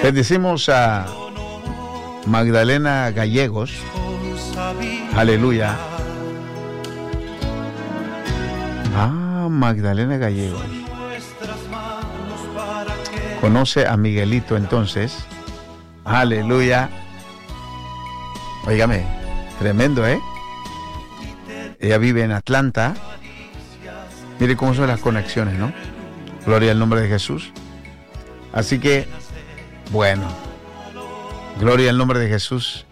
Bendecimos a Magdalena Gallegos. Aleluya. Magdalena Gallegos. Conoce a Miguelito entonces. Aleluya. Óigame, tremendo, ¿eh? Ella vive en Atlanta. Mire cómo son las conexiones, ¿no? Gloria al nombre de Jesús. Así que, bueno, gloria al nombre de Jesús.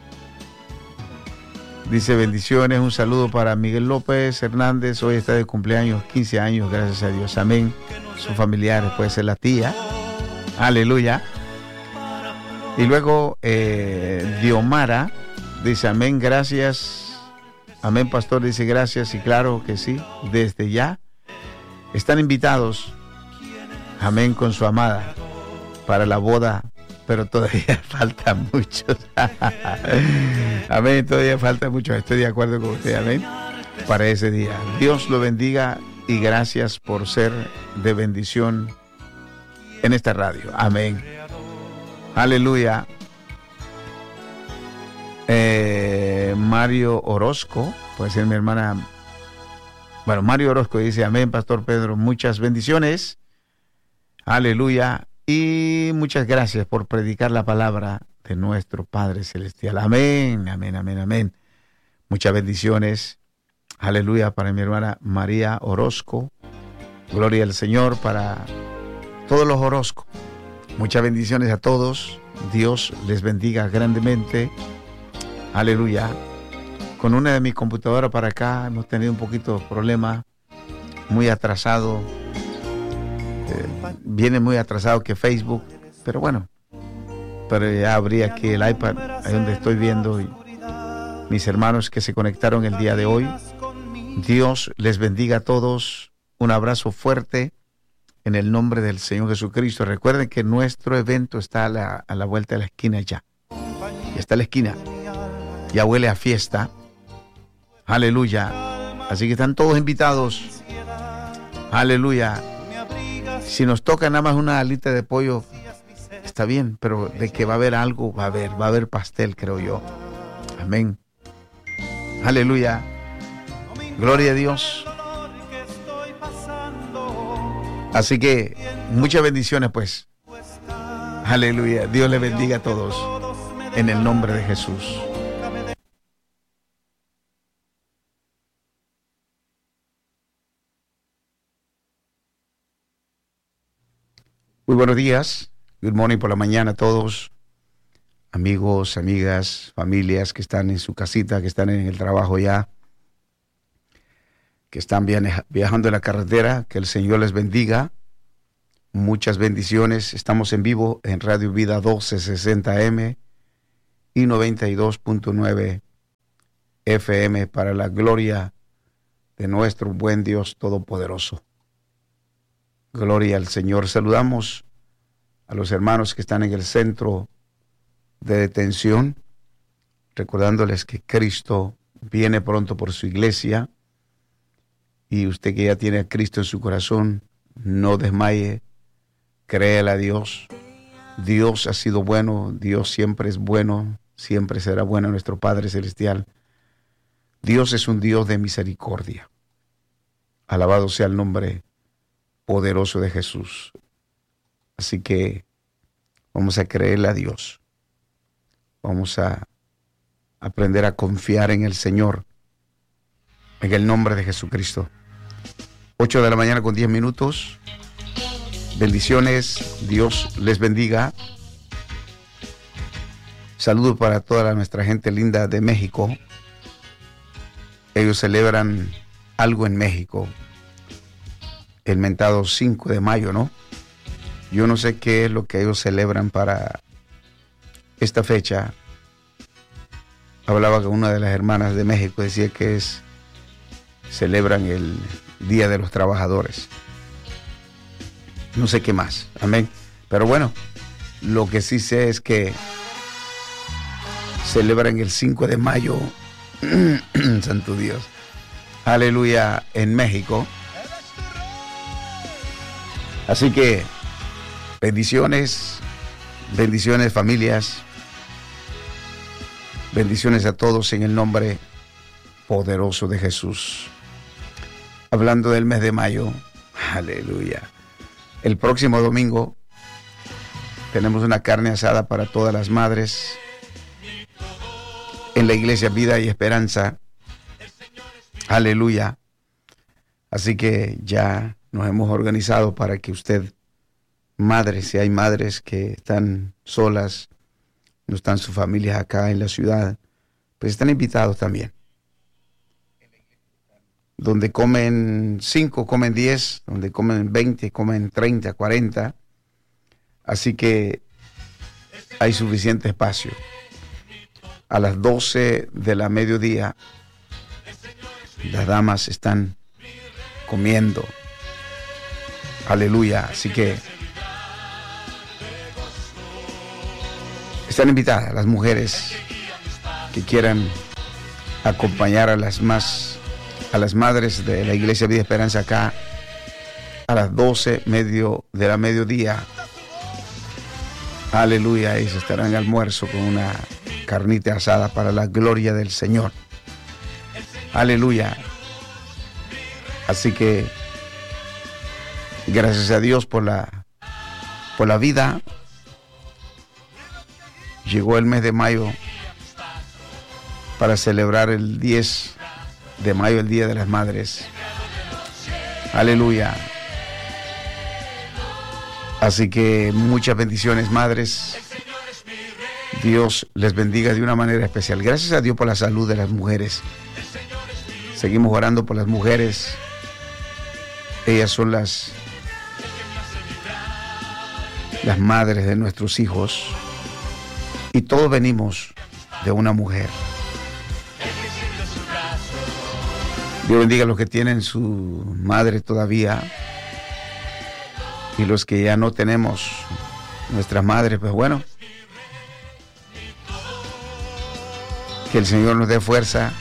Dice bendiciones, un saludo para Miguel López Hernández. Hoy está de cumpleaños, 15 años, gracias a Dios. Amén. Sus familiares, puede ser la tía. Aleluya. Y luego Diomara dice amén, gracias. Amén, pastor, dice gracias. Y claro que sí, desde ya están invitados, amén, con su amada para la boda, pero todavía falta mucho. Amén, todavía falta mucho. Estoy de acuerdo con usted, amén, para ese día. Dios lo bendiga y gracias por ser de bendición en esta radio. Amén. Aleluya. Mario Orozco, puede ser mi hermana. Bueno, Mario Orozco dice amén, Pastor Pedro, muchas bendiciones. Aleluya. Y muchas gracias por predicar la palabra de nuestro Padre Celestial. Amén, amén, amén, amén. Muchas bendiciones. Aleluya para mi hermana María Orozco. Gloria al Señor para todos los Orozco. Muchas bendiciones a todos. Dios les bendiga grandemente. Aleluya. Con una de mis computadoras para acá hemos tenido un poquito de problema. Muy atrasado. Viene muy atrasado que Facebook. Pero bueno. Pero ya abrí aquí el iPad. Ahí donde estoy viendo. Y mis hermanos que se conectaron el día de hoy. Dios les bendiga a todos. Un abrazo fuerte. En el nombre del Señor Jesucristo. Recuerden que nuestro evento está a la vuelta de la esquina ya. Ya está a la esquina. Ya huele a fiesta. Aleluya. Así que están todos invitados. Aleluya. Si nos toca nada más una alita de pollo, está bien. Pero de que va a haber algo, va a haber pastel, creo yo. Amén. Aleluya. Gloria a Dios. Así que muchas bendiciones pues. Aleluya. Dios les bendiga a todos. En el nombre de Jesús. Muy buenos días. Good morning por la mañana a todos. Amigos, amigas, familias que están en su casita, que están en el trabajo ya. Que están viajando en la carretera, que el Señor les bendiga. Muchas bendiciones. Estamos en vivo en Radio Vida 1260 AM y 92.9 FM para la gloria de nuestro buen Dios Todopoderoso. Gloria al Señor. Saludamos a los hermanos que están en el centro de detención, recordándoles que Cristo viene pronto por su iglesia. Y usted que ya tiene a Cristo en su corazón, no desmaye, créele a Dios. Dios ha sido bueno, Dios siempre es bueno, siempre será bueno nuestro Padre Celestial. Dios es un Dios de misericordia. Alabado sea el nombre poderoso de Jesús. Así que vamos a creerle a Dios. Vamos a aprender a confiar en el Señor, en el nombre de Jesucristo. 8 de la mañana con 10 minutos. Bendiciones. Dios les bendiga. Saludos para toda nuestra gente linda de México. Ellos celebran algo en México. El mentado 5 de mayo, ¿no? Yo no sé qué es lo que ellos celebran para esta fecha. Hablaba con una de las hermanas de México. Decía que celebran el Día de los Trabajadores. No sé qué más. Amén. Pero bueno, lo que sí sé es que celebran el 5 de mayo. Santo Dios. Aleluya, en México. Así que bendiciones. Bendiciones, familias. Bendiciones a todos en el nombre poderoso de Jesús. Hablando del mes de mayo, aleluya. El próximo domingo tenemos una carne asada para todas las madres en la iglesia Vida y Esperanza. Aleluya. Así que ya nos hemos organizado para que usted, madre, si hay madres que están solas, no están sus familias acá en la ciudad, pues están invitados también. Donde comen 5, comen 10, donde comen 20, comen 30, 40. Así que hay suficiente espacio. A las 12 de la mediodía, las damas están comiendo. Aleluya. Así que están invitadas las mujeres que quieran acompañar a las madres de la Iglesia Vida y Esperanza acá a las 12 de la mediodía. Aleluya. Ellos estarán en almuerzo con una carnita asada para la gloria del Señor. Aleluya. Así que gracias a Dios por la vida. Llegó el mes de mayo para celebrar el 10 de mayo, el Día de las Madres. Aleluya. Así que muchas bendiciones, madres. Dios les bendiga de una manera especial. Gracias a Dios por la salud de las mujeres. Seguimos orando por las mujeres. Ellas son las madres de nuestros hijos. Y todos venimos de una mujer. Dios bendiga a los que tienen su madre todavía. Y los que ya no tenemos nuestras madres, pues bueno. Que el Señor nos dé fuerza.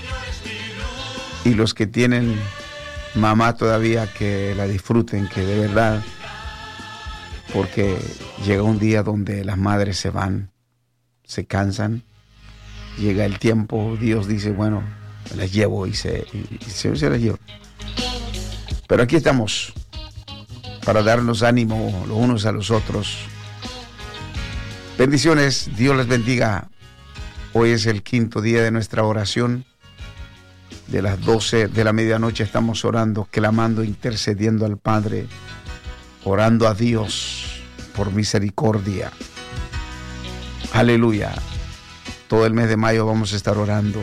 Y los que tienen mamá todavía, que la disfruten, que de verdad. Porque llega un día donde las madres se van, se cansan. Llega el tiempo, Dios dice, bueno, me las llevo y se las lleva. Pero aquí estamos para darnos ánimo los unos a los otros. Bendiciones, Dios les bendiga. Hoy es el 5º día de nuestra oración. De las 12 de la medianoche estamos orando, clamando, intercediendo al Padre, orando a Dios por misericordia. Aleluya. Todo el mes de mayo vamos a estar orando.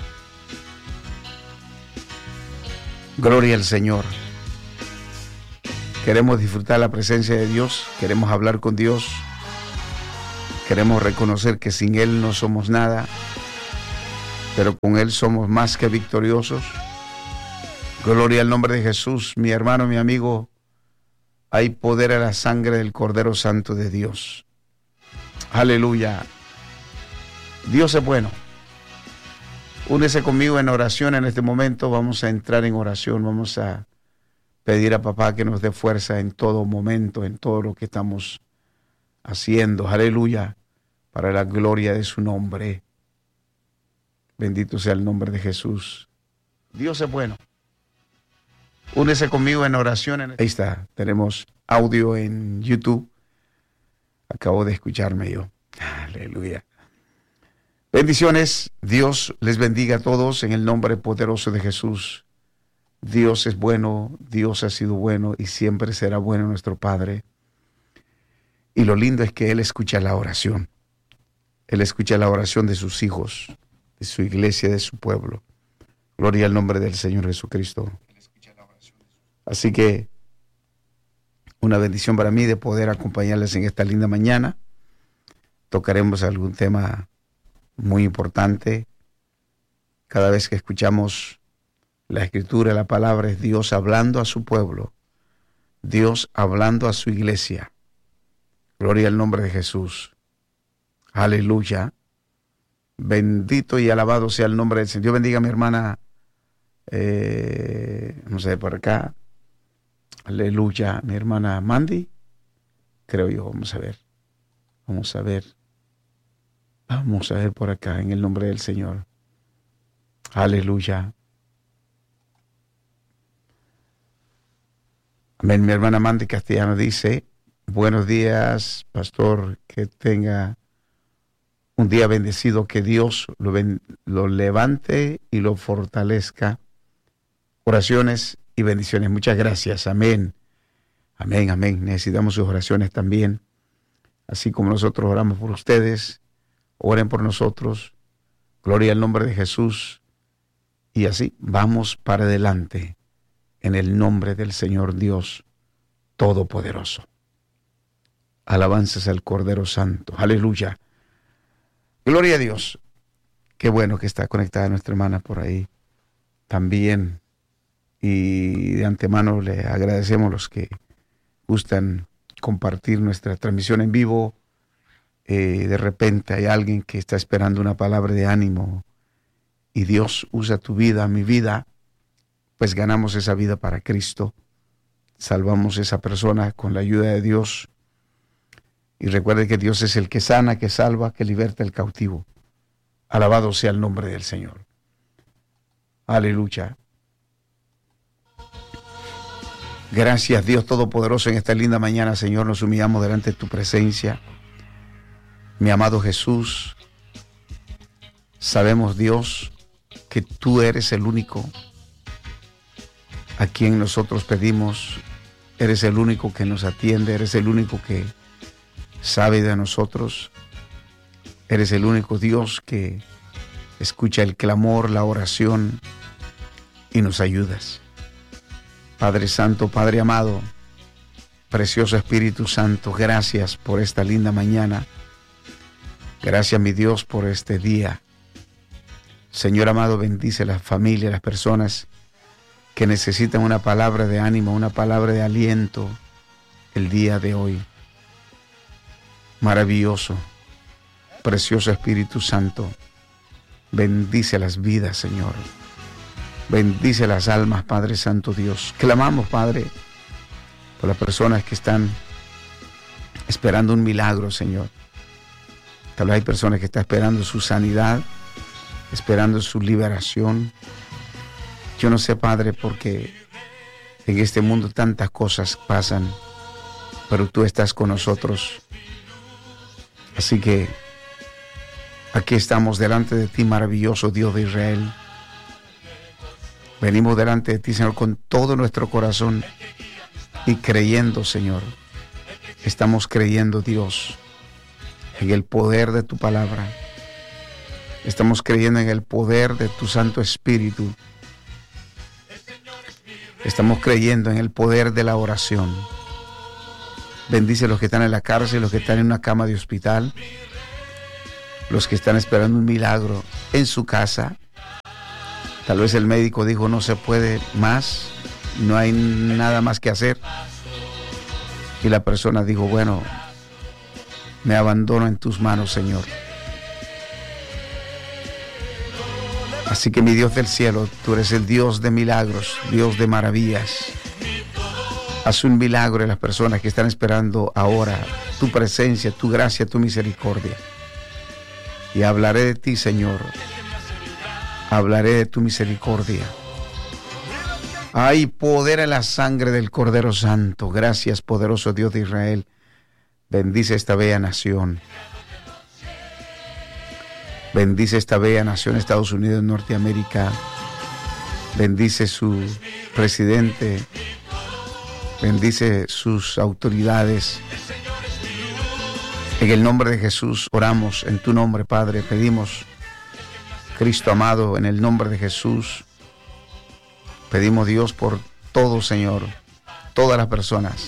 Gloria al Señor. Queremos disfrutar la presencia de Dios, queremos hablar con Dios, queremos reconocer que sin Él no somos nada, pero con Él somos más que victoriosos. Gloria al nombre de Jesús, mi hermano, mi amigo. Hay poder en la sangre del Cordero Santo de Dios. Aleluya. Dios es bueno. Únese conmigo en oración en este momento. Vamos a entrar en oración. Vamos a pedir a papá que nos dé fuerza en todo momento, en todo lo que estamos haciendo. Aleluya. Para la gloria de su nombre. Bendito sea el nombre de Jesús. Dios es bueno. Únese conmigo en oración. Ahí está. Tenemos audio en YouTube. Acabo de escucharme yo. Aleluya. Bendiciones. Dios les bendiga a todos en el nombre poderoso de Jesús. Dios es bueno, Dios ha sido bueno y siempre será bueno nuestro Padre. Y lo lindo es que Él escucha la oración. Él escucha la oración de sus hijos, de su iglesia, de su pueblo. Gloria al nombre del Señor Jesucristo. Así que una bendición para mí de poder acompañarles en esta linda mañana. Tocaremos algún tema muy importante. Cada vez que escuchamos la Escritura, la palabra, es Dios hablando a su pueblo, Dios hablando a su iglesia. Gloria al nombre de Jesús. Aleluya. Bendito y alabado sea el nombre del Señor. Dios bendiga a mi hermana, no sé, por acá. Aleluya. Mi hermana Mandy, creo yo, vamos a ver. Vamos a ver por acá en el nombre del Señor. Aleluya. Amén. Mi hermana Mandy Castellano dice: buenos días, pastor, que tenga un día bendecido, que Dios lo levante y lo fortalezca. Oraciones y bendiciones. Muchas gracias. Amén. Amén, amén. Necesitamos sus oraciones también. Así como nosotros oramos por ustedes, oren por nosotros. Gloria al nombre de Jesús. Y así vamos para adelante en el nombre del Señor Dios Todopoderoso. Alabanzas al Cordero Santo. Aleluya. Gloria a Dios. Qué bueno que está conectada nuestra hermana por ahí también. Y de antemano le agradecemos los que gustan compartir nuestra transmisión en vivo. De repente hay alguien que está esperando una palabra de ánimo y Dios usa tu vida, mi vida, pues ganamos esa vida para Cristo. Salvamos a esa persona con la ayuda de Dios. Y recuerde que Dios es el que sana, que salva, que liberta el cautivo. Alabado sea el nombre del Señor. Aleluya. Gracias, Dios Todopoderoso, en esta linda mañana, Señor, nos humillamos delante de tu presencia. Mi amado Jesús, sabemos, Dios, que tú eres el único a quien nosotros pedimos. Eres el único que nos atiende, eres el único que sabe de nosotros. Eres el único Dios que escucha el clamor, la oración y nos ayudas. Padre Santo, Padre amado, precioso Espíritu Santo, gracias por esta linda mañana. Gracias, mi Dios, por este día. Señor amado, bendice las familias, las personas que necesitan una palabra de ánimo, una palabra de aliento el día de hoy. Maravilloso, precioso Espíritu Santo, bendice las vidas, Señor. Bendice las almas, Padre Santo Dios. Clamamos, Padre, por las personas que están esperando un milagro, Señor. Tal vez hay personas que están esperando su sanidad, esperando su liberación. Yo no sé, Padre, porque en este mundo tantas cosas pasan, pero tú estás con nosotros. Así que aquí estamos delante de ti, maravilloso Dios de Israel. Venimos delante de ti, Señor, con todo nuestro corazón y creyendo, Señor. Estamos creyendo, Dios, en el poder de tu palabra. Estamos creyendo en el poder de tu Santo Espíritu. Estamos creyendo en el poder de la oración. Bendice a los que están en la cárcel, los que están en una cama de hospital, los que están esperando un milagro en su casa. Tal vez el médico dijo no se puede más, no hay nada más que hacer. Y la persona dijo, bueno, me abandono en tus manos, Señor. Así que mi Dios del cielo, tú eres el Dios de milagros, Dios de maravillas. Haz un milagro en las personas que están esperando ahora tu presencia, tu gracia, tu misericordia. Y hablaré de ti, Señor. Hablaré de tu misericordia. Hay poder en la sangre del Cordero Santo. Gracias, poderoso Dios de Israel. Bendice esta bella nación. Bendice esta bella nación, Estados Unidos, Norteamérica. Bendice su presidente. Bendice sus autoridades. En el nombre de Jesús oramos, en tu nombre, Padre, pedimos, Cristo amado, en el nombre de Jesús, pedimos, Dios, por todo, Señor, todas las personas.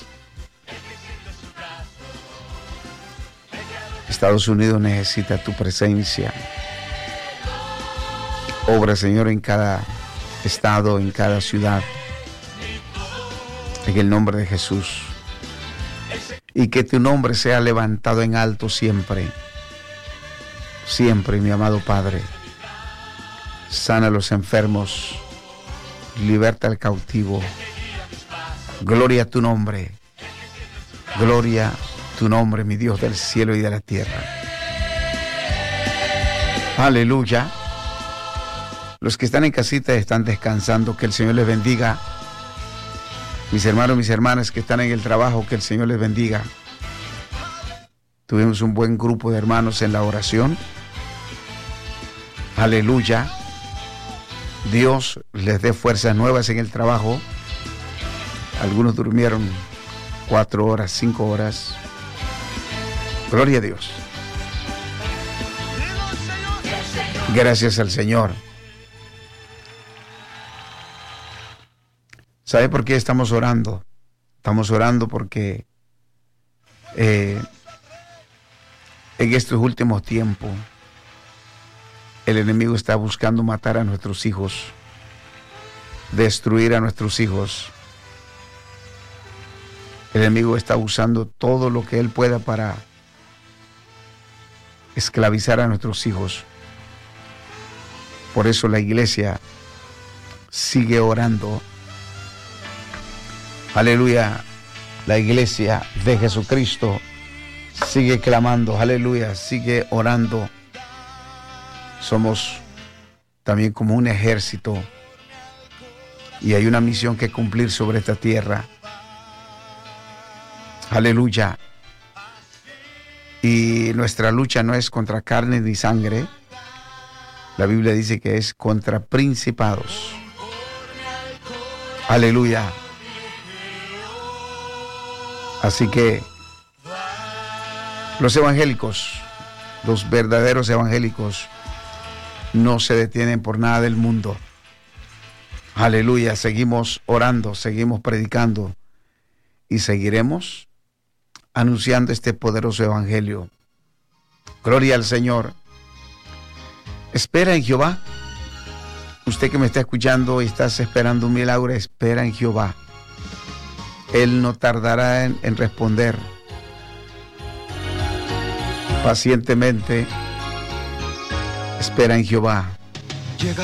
Estados Unidos necesita tu presencia. Obra, Señor, en cada estado, en cada ciudad, en el nombre de Jesús. Y que tu nombre sea levantado en alto siempre. Siempre, mi amado Padre. Sana a los enfermos. Liberta al cautivo. Gloria a tu nombre. Gloria tu nombre, mi Dios del cielo y de la tierra. Aleluya. Los que están en casita están descansando, que el Señor les bendiga. Mis hermanos, mis hermanas que están en el trabajo, que el Señor les bendiga. Tuvimos un buen grupo de hermanos en la oración. Aleluya. Dios les dé fuerzas nuevas en el trabajo. Algunos durmieron 4 horas, 5 horas. Gloria a Dios. Gracias al Señor. ¿Sabe por qué estamos orando? Estamos orando porque en estos últimos tiempos el enemigo está buscando matar a nuestros hijos, destruir a nuestros hijos. El enemigo está usando todo lo que él pueda para esclavizar a nuestros hijos. Por eso la iglesia sigue orando. Aleluya. La iglesia de Jesucristo sigue clamando. Aleluya. Sigue orando. Somos también como un ejército y hay una misión que cumplir sobre esta tierra. Aleluya. Y nuestra lucha no es contra carne ni sangre. La Biblia dice que es contra principados. Aleluya. Así que los evangélicos, los verdaderos evangélicos, no se detienen por nada del mundo. Aleluya. Seguimos orando, seguimos predicando y seguiremos anunciando este poderoso evangelio. Gloria al Señor. Espera en Jehová. Usted que me está escuchando y estás esperando un milagro, espera en Jehová. Él no tardará en responder. Pacientemente espera en Jehová.